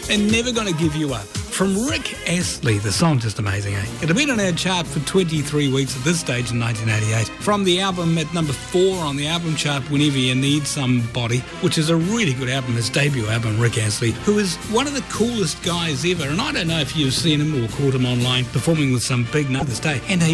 and Never Gonna Give You Up. From Rick Astley, the song just amazing, eh? It had been on our chart for 23 weeks at this stage in 1988. From the album at number 4 on the album chart, Whenever You Need Somebody, which is a really good album, his debut album, Rick Astley, who is one of the coolest guys ever. And I don't know if you've seen him or caught him online performing with some big numbers today. And